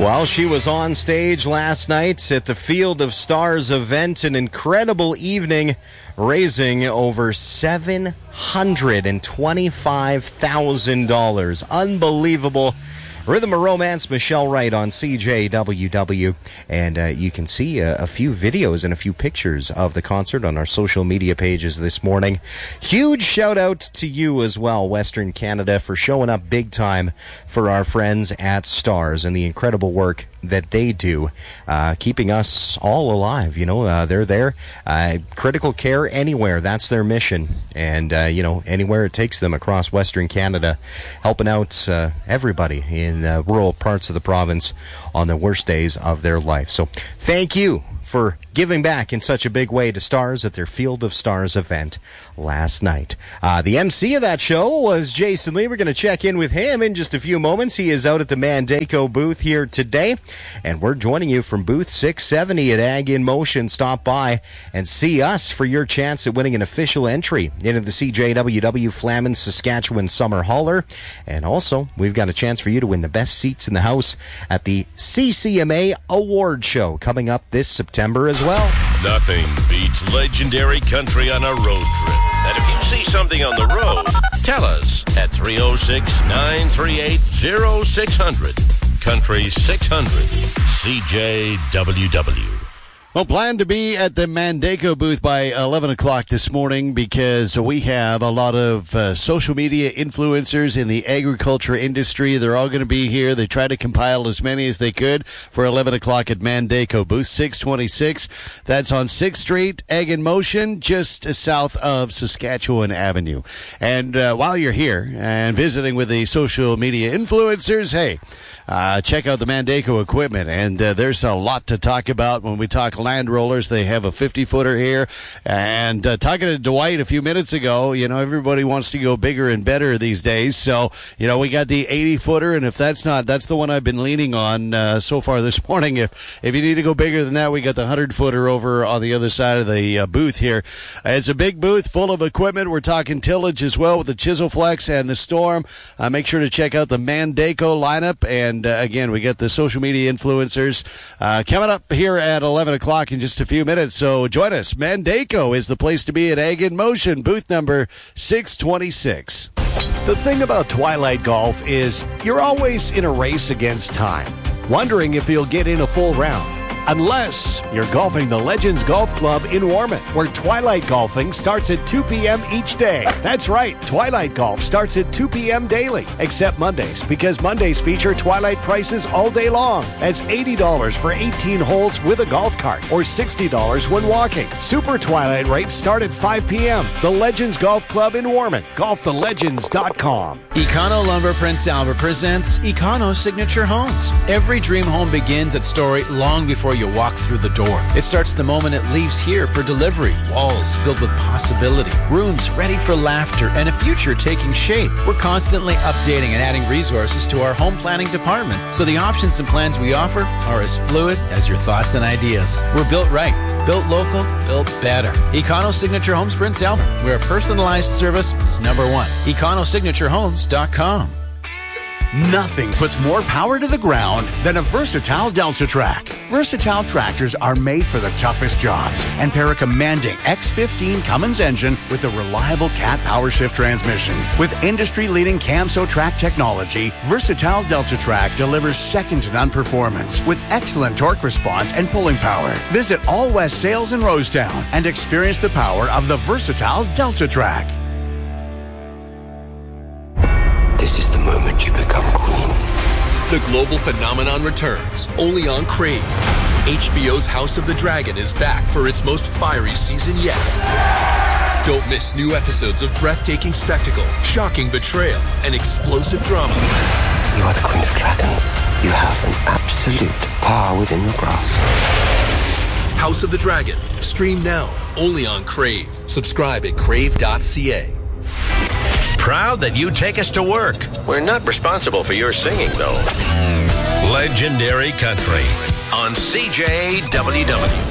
Well, she was on stage last night at the Field of Stars event, an incredible evening, raising over $725,000. Unbelievable. Rhythm of Romance, Michelle Wright on CJWW. And you can see a few videos and a few pictures of the concert on our social media pages this morning. Huge shout out to you as well, Western Canada, for showing up big time for our friends at Stars and the incredible work that they do, keeping us all alive. You know, they're there. Critical care anywhere. That's their mission. And, anywhere it takes them across Western Canada, helping out everybody in rural parts of the province on the worst days of their life. So thank you for giving back in such a big way to Stars at their Field of Stars event last night. The MC of that show was Jason Lee. We're going to check in with him in just a few moments. He is out at the Mandako booth here today, and we're joining you from booth 670 at Ag in Motion. Stop by and see us for your chance at winning an official entry into the CJWW Flamin Saskatchewan Summer Hauler. And also, we've got a chance for you to win the best seats in the house at the CCMA Award Show coming up this September as well. Nothing beats legendary country on a road trip. And if you see something on the road, tell us at 306-938-0600. Country 600 CJWW. Well, plan to be at the Mandako booth by 11 o'clock this morning because we have a lot of social media influencers in the agriculture industry. They're all going to be here. They try to compile as many as they could for 11 o'clock at Mandako, booth 626. That's on 6th Street, Ag in Motion, just south of Saskatchewan Avenue. And while you're here and visiting with the social media influencers, hey, check out the Mandako equipment. And there's a lot to talk about when we talk land rollers. They have a 50-footer here. And talking to Dwight a few minutes ago, everybody wants to go bigger and better these days. So, we got the 80-footer, and if that's the one I've been leaning on so far this morning. If you need to go bigger than that, we got the 100-footer over on the other side of the booth here. It's a big booth full of equipment. We're talking tillage as well with the Chisel Flex and the Storm. Make sure to check out the Mandako lineup. And again, we got the social media influencers coming up here at 11 o'clock in just a few minutes. So join us. Mandako is the place to be at Ag in Motion, booth number 626. The thing about Twilight Golf is you're always in a race against time, wondering if you'll get in a full round. Unless you're golfing the Legends Golf Club in Warman, where Twilight Golfing starts at 2 p.m. each day. That's right, Twilight Golf starts at 2 p.m. daily, except Mondays, because Mondays feature Twilight prices all day long. That's $80 for 18 holes with a golf cart, or $60 when walking. Super Twilight rates start at 5 p.m. The Legends Golf Club in Warman. GolfTheLegends.com. Econo Lumber Prince Albert presents Econo Signature Homes. Every dream home begins at Story long before you walk through the door. It starts the moment it leaves here for delivery. Walls filled with possibility, rooms ready for laughter, and a future taking shape. We're constantly updating and adding resources to our home planning department, so the options and plans we offer are as fluid as your thoughts and ideas. We're built right, built local, built better. Econo Signature Homes Prince Albert, where personalized service is number one. EconoSignatureHomes.com. Nothing puts more power to the ground than a Versatile Delta-Trac. Versatile tractors are made for the toughest jobs and pair a commanding X15 Cummins engine with a reliable Cat PowerShift transmission. With industry-leading CamSo-Trac technology, Versatile Delta-Trac delivers second-to-none performance with excellent torque response and pulling power. Visit All West Sales in Rosetown and experience the power of the Versatile Delta-Trac. This is the moment you become queen. The global phenomenon returns, only on Crave. HBO's House of the Dragon is back for its most fiery season yet. Don't miss new episodes of breathtaking spectacle, shocking betrayal, and explosive drama. You are the Queen of Dragons. You have an absolute power within your grasp. House of the Dragon. Stream now, only on Crave. Subscribe at crave.ca. Proud that you take us to work. We're not responsible for your singing, though. Legendary Country on CJWW.